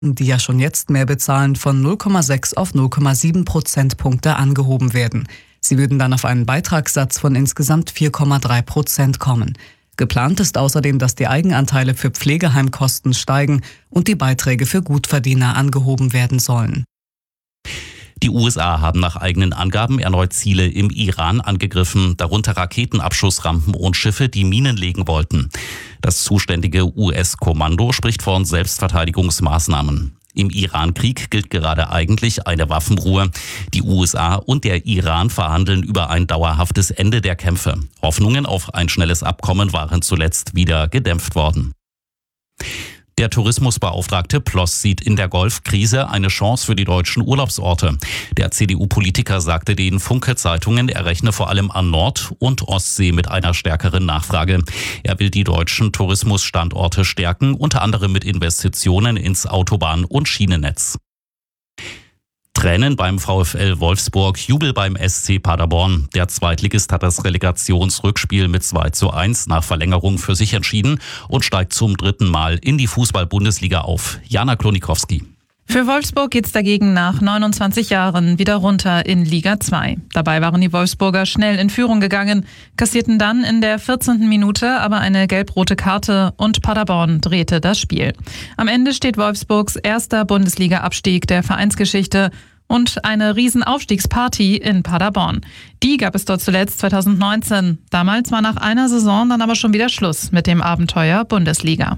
die ja schon jetzt mehr bezahlen, von 0,6 auf 0,7 Prozentpunkte angehoben werden. Sie würden dann auf einen Beitragssatz von insgesamt 4,3% kommen. Geplant ist außerdem, dass die Eigenanteile für Pflegeheimkosten steigen und die Beiträge für Gutverdiener angehoben werden sollen. Die USA haben nach eigenen Angaben erneut Ziele im Iran angegriffen, darunter Raketenabschussrampen und Schiffe, die Minen legen wollten. Das zuständige US-Kommando spricht von Selbstverteidigungsmaßnahmen. Im Iran-Krieg gilt gerade eigentlich eine Waffenruhe. Die USA und der Iran verhandeln über ein dauerhaftes Ende der Kämpfe. Hoffnungen auf ein schnelles Abkommen waren zuletzt wieder gedämpft worden. Der Tourismusbeauftragte Ploss sieht in der Golfkrise eine Chance für die deutschen Urlaubsorte. Der CDU-Politiker sagte den Funke-Zeitungen, er rechne vor allem an Nord- und Ostsee mit einer stärkeren Nachfrage. Er will die deutschen Tourismusstandorte stärken, unter anderem mit Investitionen ins Autobahn- und Schienennetz. Tränen beim VfL Wolfsburg, Jubel beim SC Paderborn. Der Zweitligist hat das Relegationsrückspiel mit 2:1 nach Verlängerung für sich entschieden und steigt zum 3. Mal in die Fußball-Bundesliga auf. Jana Klonikowski. Für Wolfsburg geht's dagegen nach 29 Jahren wieder runter in Liga 2. Dabei waren die Wolfsburger schnell in Führung gegangen, kassierten dann in der 14. Minute aber eine gelb-rote Karte und Paderborn drehte das Spiel. Am Ende steht Wolfsburgs erster Bundesliga-Abstieg der Vereinsgeschichte und eine Riesenaufstiegsparty in Paderborn. Die gab es dort zuletzt 2019. Damals war nach einer Saison dann aber schon wieder Schluss mit dem Abenteuer Bundesliga.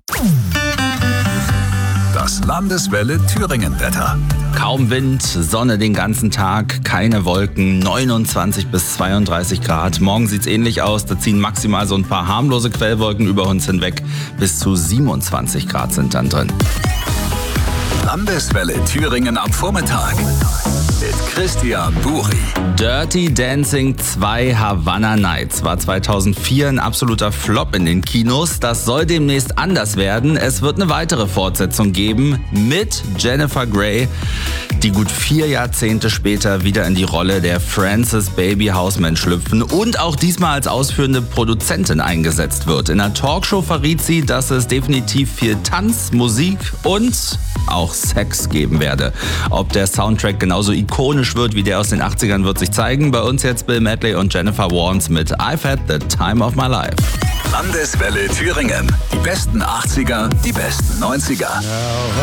Das Landeswelle Thüringen-Wetter. Kaum Wind, Sonne den ganzen Tag, keine Wolken, 29 bis 32 Grad. Morgen sieht's ähnlich aus, da ziehen maximal so ein paar harmlose Quellwolken über uns hinweg. Bis zu 27 Grad sind dann drin. Landeswelle Thüringen am Vormittag mit Christian Buri. Dirty Dancing 2 Havana Nights war 2004 ein absoluter Flop in den Kinos. Das soll demnächst anders werden. Es wird eine weitere Fortsetzung geben mit Jennifer Grey, die gut 4 Jahrzehnte später wieder in die Rolle der Frances Baby Houseman schlüpfen und auch diesmal als ausführende Produzentin eingesetzt wird. In einer Talkshow verriet sie, dass es definitiv viel Tanz, Musik und auch Sex geben werde. Ob der Soundtrack genauso ikonisch wird wie der aus den 80ern, wird sich zeigen. Bei uns jetzt Bill Medley und Jennifer Warnes mit I've Had the Time of My Life. Landeswelle Thüringen. Die besten 80er, die besten 90er.